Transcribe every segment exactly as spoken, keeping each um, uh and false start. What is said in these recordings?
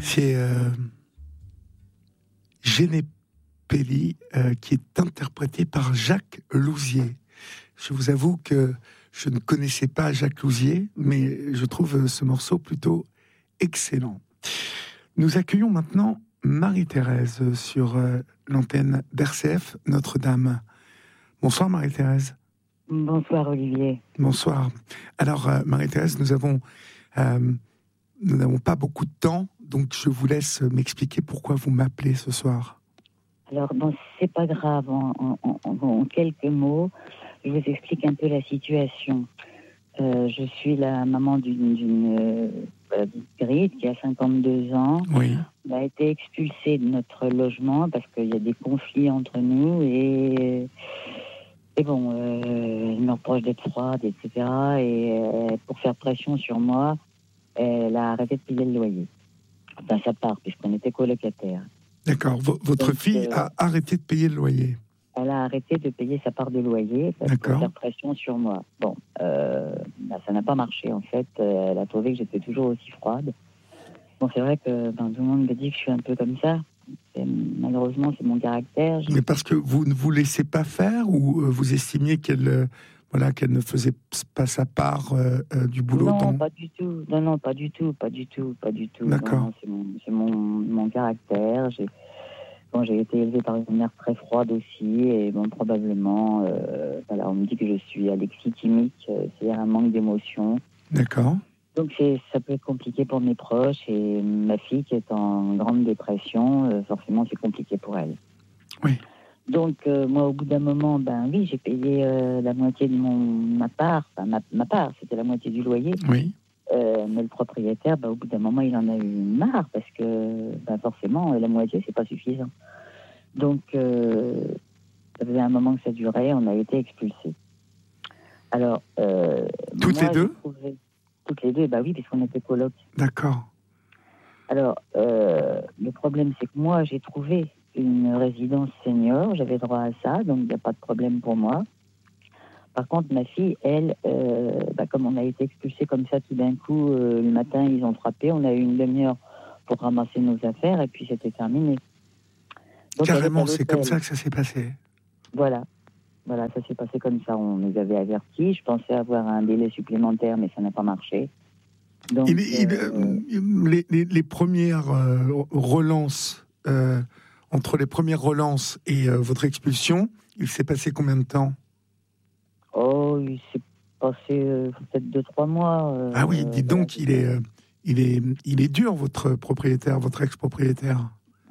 C'est euh, Génépélie euh, qui est interprété par Jacques Louzier. Je vous avoue que je ne connaissais pas Jacques Louzier, mais je trouve ce morceau plutôt excellent. Nous accueillons maintenant Marie-Thérèse sur euh, l'antenne d'R C F Notre-Dame. Bonsoir Marie-Thérèse. Bonsoir Olivier. Bonsoir. Alors euh, Marie-Thérèse, nous avons euh, nous n'avons pas beaucoup de temps, donc je vous laisse m'expliquer pourquoi vous m'appelez ce soir. Alors bon, c'est pas grave. En, en, en, en quelques mots, je vous explique un peu la situation. Euh, je suis la maman d'une, d'une euh, Grid qui a cinquante-deux ans. Oui. On a été expulsée de notre logement parce qu'il y a des conflits entre nous et, et bon, euh, elle me reproche d'être froide, et cetera. Et euh, pour faire pression sur moi, elle a arrêté de payer le loyer. Enfin, sa part, puisqu'on était colocataires. D'accord. V- votre Donc, fille euh, a arrêté de payer le loyer. Elle a arrêté de payer sa part de loyer parce pour faire pression sur moi. Bon, euh, bah, ça n'a pas marché en fait. Euh, elle a trouvé que j'étais toujours aussi froide. Bon, c'est vrai que ben, tout le monde me dit que je suis un peu comme ça. C'est, malheureusement, c'est mon caractère. Mais parce que vous ne vous laissez pas faire ou euh, vous estimiez qu'elle, euh, voilà, qu'elle ne faisait pas sa part euh, euh, du boulot Non, dans... pas du tout. Non, non, pas du tout, pas du tout, pas du tout. D'accord. Non, c'est mon, c'est mon, mon caractère. J'ai... Bon, j'ai été élevée par une mère très froide aussi, et bon, probablement, euh, voilà, on me dit que je suis alexithymique, euh, c'est-à-dire un manque d'émotion. D'accord. Donc c'est, ça peut être compliqué pour mes proches, et ma fille qui est en grande dépression, euh, forcément c'est compliqué pour elle. Oui. Donc euh, moi, au bout d'un moment, ben oui, j'ai payé euh, la moitié de mon ma part, enfin ma, ma part, c'était la moitié du loyer. Oui. Euh, mais le propriétaire, bah, au bout d'un moment, il en a eu marre parce que bah, forcément, la moitié, c'est pas suffisant. Donc, euh, ça faisait un moment que ça durait, on a été expulsés. Alors, euh, toutes moi, les deux trouvé... Toutes les deux, bah oui, puisqu'on était coloc. D'accord. Alors, euh, le problème, c'est que moi, j'ai trouvé une résidence senior, j'avais droit à ça, donc il n'y a pas de problème pour moi. Par contre, ma fille, elle, euh, bah, comme on a été expulsés comme ça tout d'un coup, euh, le matin, ils ont frappé, on a eu une demi-heure pour ramasser nos affaires, et puis c'était terminé. Donc, carrément, c'est comme ça que ça s'est passé. Voilà. Voilà, ça s'est passé comme ça. On nous avait avertis. Je pensais avoir un délai supplémentaire, mais ça n'a pas marché. Donc, il, il, euh, les, les, les premières euh, relances, euh, entre les premières relances et euh, votre expulsion, il s'est passé combien de temps ? Oh, il s'est passé euh, peut-être deux, trois mois. Euh, ah oui, dites donc, il est, euh, il est, il est dur, votre propriétaire, votre ex-propriétaire.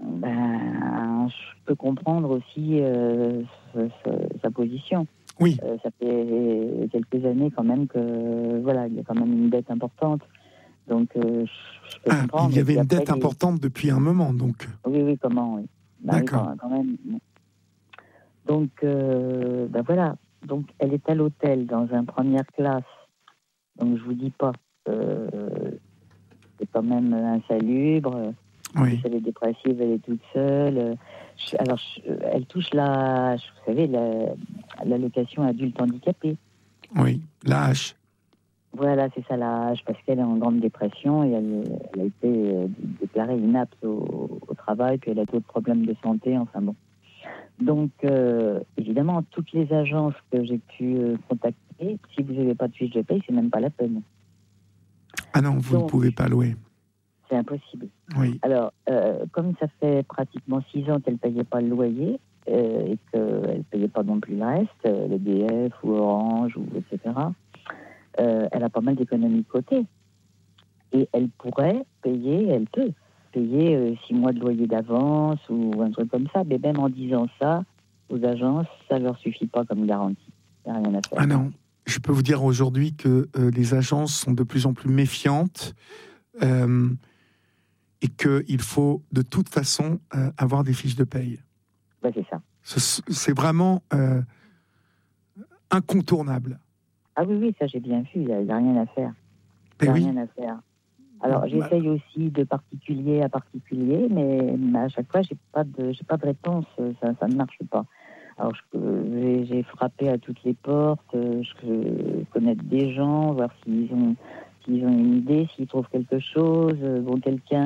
Ben, je peux comprendre aussi euh, sa, sa, sa position. Oui. Euh, ça fait quelques années quand même que, voilà, il y a quand même une dette importante. Donc, euh, je peux ah, comprendre. il y avait une après, dette les... importante depuis un moment, donc. Oui, oui, comment, oui. Ben, D'accord. Oui, quand, quand même. Donc, euh, ben voilà. Donc, elle est à l'hôtel dans une première classe. Donc, je vous dis pas. Euh, c'est quand même insalubre. Oui. Elle est dépressive, elle est toute seule. Alors, elle touche la, vous savez, la, l'allocation adulte handicapé. Oui, l'A H. Voilà, c'est ça la H, parce qu'elle est en grande dépression et elle, elle a été déclarée inapte au, au travail, puis elle a d'autres problèmes de santé, enfin bon. Donc, euh, évidemment, toutes les agences que j'ai pu euh, contacter, si vous n'avez pas de fiche de paye, c'est même pas la peine. Ah non, vous Donc, ne pouvez pas louer. C'est impossible. Oui. Alors, euh, comme ça fait pratiquement six ans qu'elle ne payait pas le loyer euh, et qu'elle ne payait pas non plus le reste, euh, le D F ou Orange, ou et cetera, euh, elle a pas mal d'économies de côté. Et elle pourrait payer, elle peut payer euh, six mois de loyer d'avance ou un truc comme ça. Mais même en disant ça, aux agences, ça ne leur suffit pas comme garantie. Il n'y a rien à faire. Ah non. Je peux vous dire aujourd'hui que euh, les agences sont de plus en plus méfiantes. Euh, et qu'il faut de toute façon euh, avoir des fiches de paye. Ben, c'est ça. Ce, c'est vraiment euh, incontournable. Ah oui, oui, ça j'ai bien vu, il n'y a, a rien à faire. Il n'y a oui. rien à faire. Alors j'essaye aussi de particulier à particulier, mais, mais à chaque fois, je n'ai pas, pas de réponse, ça, ça ne marche pas. Alors je, j'ai, j'ai frappé à toutes les portes, je connais des gens, voir s'ils ont, s'ils ont une idée, s'ils trouvent quelque chose. Bon, quelqu'un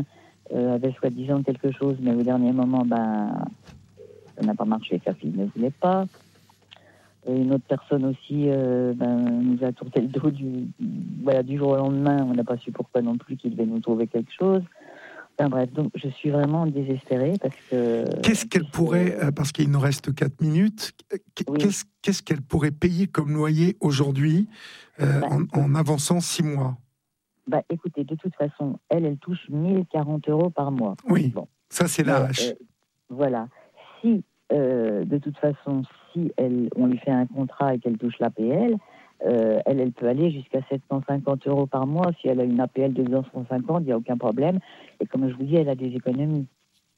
euh, avait soi-disant quelque chose, mais au dernier moment, ben, ça n'a pas marché, sa fille ne voulait pas. Et une autre personne aussi euh, ben, nous a tourné le dos du, voilà, du jour au lendemain. On n'a pas su pourquoi non plus qu'il devait nous trouver quelque chose. Enfin bref, donc je suis vraiment désespérée parce que... Qu'est-ce qu'elle pourrait, euh, parce qu'il nous reste quatre minutes, oui. qu'est-ce, qu'est-ce qu'elle pourrait payer comme loyer aujourd'hui euh, bah, en, en avançant six mois? Bah écoutez, de toute façon, elle, elle touche mille quarante euros par mois. Oui, bon. ça c'est la hache. Euh, voilà. Si, euh, de toute façon, si elle, on lui fait un contrat et qu'elle touche l'A P L, euh, elle, elle peut aller jusqu'à sept cent cinquante euros par mois. Si elle a une A P L de deux cent cinquante, il n'y a aucun problème. Et comme je vous dis, elle a des économies.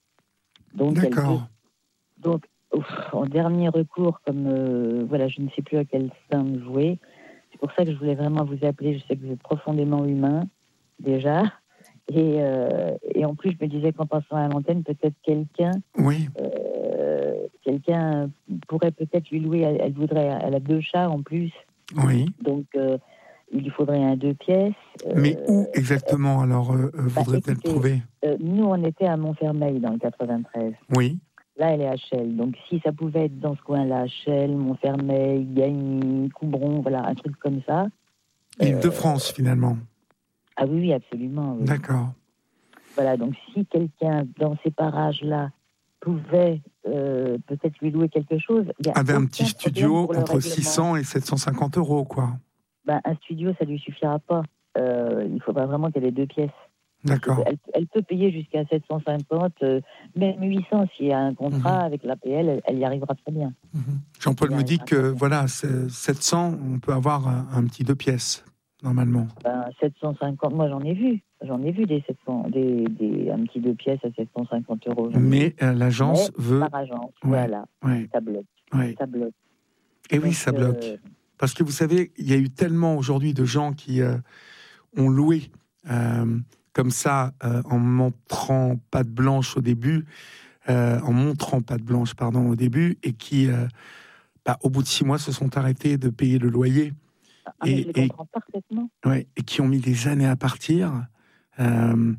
Donc, D'accord. Elle peut, donc ouf, en dernier recours, comme euh, voilà, je ne sais plus à quelle somme jouer. C'est pour ça que je voulais vraiment vous appeler. Je sais que vous êtes profondément humain, déjà. Et, euh, et en plus, je me disais qu'en passant à l'antenne, peut-être quelqu'un, oui. euh, quelqu'un pourrait peut-être lui louer. Elle, elle voudrait, elle a deux chats en plus. Oui. Donc, euh, il lui faudrait un deux pièces. Mais euh, où exactement alors euh, bah, voudrait-elle écoutez, trouver? euh, Nous, on était à Montfermeil dans le quatre-vingt-treize. Oui. Là, elle est à Chelles. Donc, si ça pouvait être dans ce coin-là, Chelles, Montfermeil, Gagny, Coubron, voilà, un truc comme ça. Île-de-France, euh... finalement. Ah oui, oui, absolument. Oui. D'accord. Voilà, donc si quelqu'un dans ces parages-là pouvait euh, peut-être lui louer quelque chose... Y a avait un petit studio entre six cents et sept cent cinquante euros, quoi. Ben, un studio, ça ne lui suffira pas. Euh, il faudra vraiment qu'elle ait deux pièces. D'accord. Elle, elle peut payer jusqu'à sept cent cinquante, euh, même huit cents, s'il y a un contrat mmh. avec l'A P L, elle, elle y arrivera très bien. Mmh. Jean-Paul me dit que, voilà, sept cents, on peut avoir un, un petit deux pièces, normalement. Ben, sept cent cinquante, moi j'en ai vu. J'en ai vu des sept cents, des, des, un petit deux pièces à sept cent cinquante euros. Mais euh, l'agence Mais, veut... Par agence, ouais, voilà. Ouais. Ça bloque. Ouais. Ça bloque. Et Donc, oui, ça bloque. Euh... Parce que vous savez, il y a eu tellement aujourd'hui de gens qui euh, ont loué euh, comme ça, euh, en montrant patte blanche au début, euh, en montrant patte blanche, pardon, au début, et qui, euh, bah, au bout de six mois, se sont arrêtés de payer le loyer. Ah, et, mais je les comprends et, parfaitement. Ouais, et qui ont mis des années à partir. Euh, moi,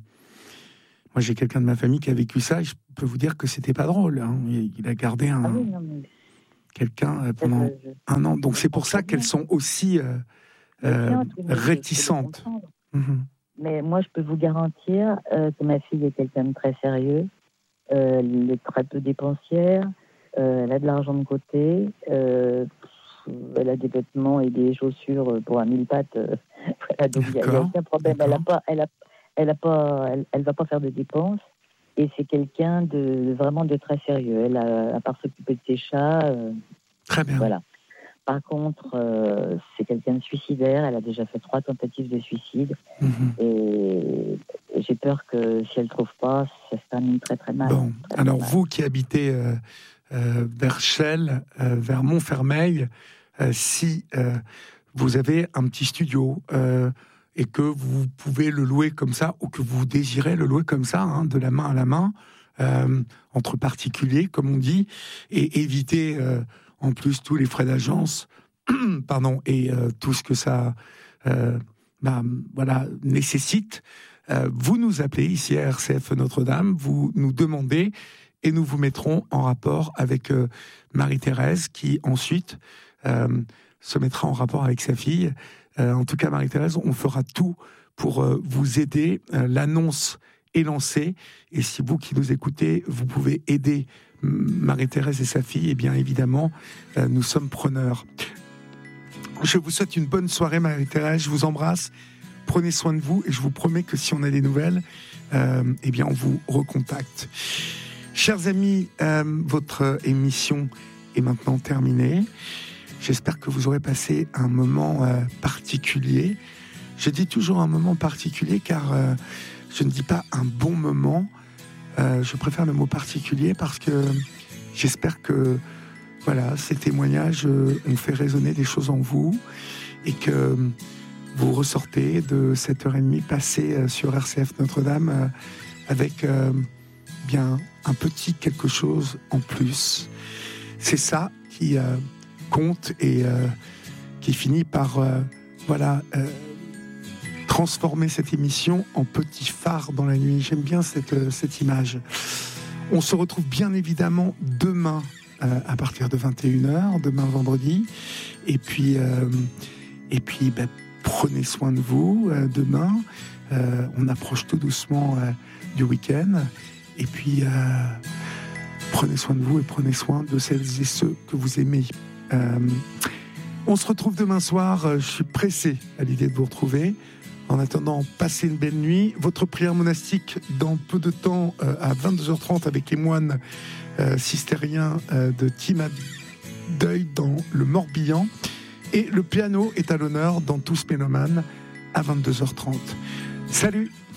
j'ai quelqu'un de ma famille qui a vécu ça, et je peux vous dire que c'était pas drôle. Hein. Il, il a gardé un... Ah oui, non, mais... quelqu'un euh, pendant je, je, un an. Donc c'est pour ça qu'elles sont aussi euh, euh, réticentes. Mmh. Mais moi, je peux vous garantir euh, que ma fille est quelqu'un de très sérieux. Euh, elle est très peu dépensière. Euh, elle a de l'argent de côté. Euh, elle a des vêtements et des chaussures pour un mille pattes. Euh, voilà, donc il n'y a, a aucun problème. Elle ne pas, elle a, elle a pas, elle, elle va pas faire de dépenses. Et c'est quelqu'un de vraiment de très sérieux. Elle a, à part s'occuper de ses chats. Euh, très bien. Voilà. Par contre, euh, c'est quelqu'un de suicidaire. Elle a déjà fait trois tentatives de suicide. Mmh. Et, et j'ai peur que si elle ne trouve pas, ça se termine très très mal. Bon, très, alors très mal. Vous qui habitez euh, euh, vers Chelles, euh, vers Montfermeil, euh, si euh, vous avez un petit studio euh, et que vous pouvez le louer comme ça, ou que vous désirez le louer comme ça, hein, de la main à la main, euh, entre particuliers, comme on dit, et éviter... Euh, en plus tous les frais d'agence, pardon, et euh, tout ce que ça euh, bah, voilà, nécessite, euh, vous nous appelez ici à R C F Notre-Dame, vous nous demandez, et nous vous mettrons en rapport avec euh, Marie-Thérèse, qui ensuite euh, se mettra en rapport avec sa fille. Euh, en tout cas, Marie-Thérèse, on fera tout pour euh, vous aider. Euh, l'annonce est lancée, et si vous qui nous écoutez, vous pouvez aider Marie-Thérèse et sa fille, et bien évidemment, euh, nous sommes preneurs. Je vous souhaite une bonne soirée, Marie-Thérèse, je vous embrasse, prenez soin de vous, et je vous promets que si on a des nouvelles, euh, eh bien on vous recontacte. Chers amis, euh, votre émission est maintenant terminée. J'espère que vous aurez passé un moment euh, particulier. Je dis toujours un moment particulier, car euh, je ne dis pas un bon moment. Euh, je préfère le mot particulier parce que j'espère que voilà, ces témoignages euh, ont fait résonner des choses en vous et que vous ressortez de cette heure et demie passée euh, sur R C F Notre-Dame euh, avec euh, bien un petit quelque chose en plus. C'est ça qui euh, compte et euh, qui finit par euh, voilà, euh, transformer cette émission en petit phare dans la nuit. J'aime bien cette, cette image. On se retrouve bien évidemment demain euh, à partir de vingt et une heures, demain vendredi. Et puis, euh, et puis bah, prenez soin de vous euh, demain. Euh, on approche tout doucement euh, du week-end. Et puis, euh, prenez soin de vous et prenez soin de celles et ceux que vous aimez. Euh, on se retrouve demain soir. Je suis pressé à l'idée de vous retrouver. En attendant, passez une belle nuit. Votre prière monastique dans peu de temps euh, à vingt-deux heures trente avec les moines euh, cistériens euh, de Timadeuil dans le Morbihan. Et le piano est à l'honneur dans Tous Mélomanes à vingt-deux heures trente. Salut!